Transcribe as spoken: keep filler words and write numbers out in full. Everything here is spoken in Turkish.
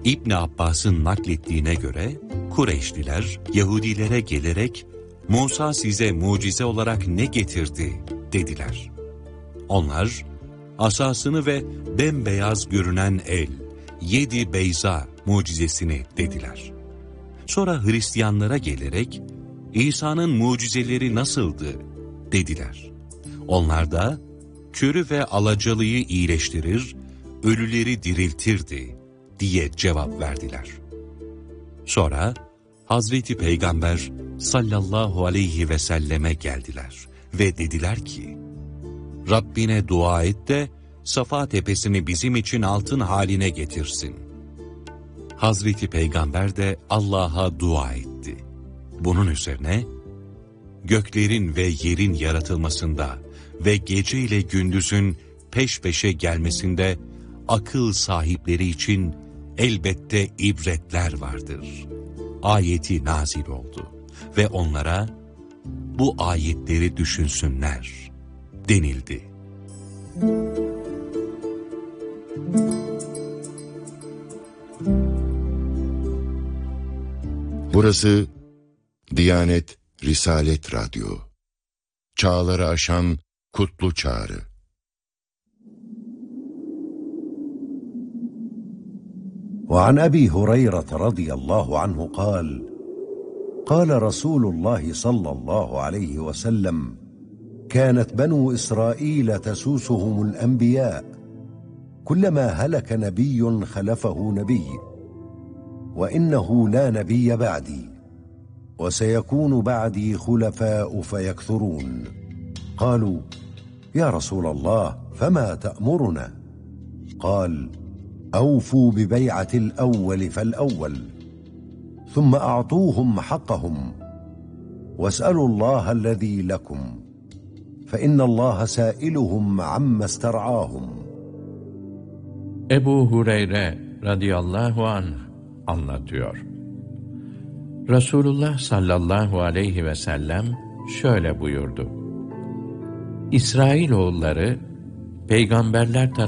İbn Abbas'ın naklettiğine göre Kureyşliler Yahudilere gelerek Musa size mucize olarak ne getirdi dediler. Onlar asasını ve bembeyaz görünen el, yedi beyza mucizesini dediler. Sonra Hristiyanlara gelerek İsa'nın mucizeleri nasıldı dediler. Onlar da körü ve alacalıyı iyileştirir, ölüleri diriltirdi diye cevap verdiler. Sonra Hazreti Peygamber sallallahu aleyhi ve selleme geldiler ve dediler ki, Rabbine dua et de Safa tepesini bizim için altın haline getirsin. Hazreti Peygamber de Allah'a dua etti. Bunun üzerine, göklerin ve yerin yaratılmasında ve gece ile gündüzün peş peşe gelmesinde akıl sahipleri için elbette ibretler vardır. Ayeti nazil oldu ve onlara bu ayetleri düşünsünler denildi. Burası Diyanet Risalet Radyo. Çağları aşan kutlu çağrı. وعن أبي هريرة رضي الله عنه قال قال رسول الله صلى الله عليه وسلم كانت بنو إسرائيل تسوسهم الأنبياء كلما هلك نبي خلفه نبي وإنه لا نبي بعدي وسيكون بعدي خلفاء فيكثرون قالوا يا رسول الله فما تأمرنا قال أوفوا ببيعة الأول فالأول ثم أعطوهم حقهم واسألوا الله الذي لكم فإن الله سائلهم عما استرعاهم. Ebu Hureyre radıyallahu anh anlatıyor. Resulullah sallallahu aleyhi ve sellem şöyle buyurdu. İsrailoğulları peygamberler tarafından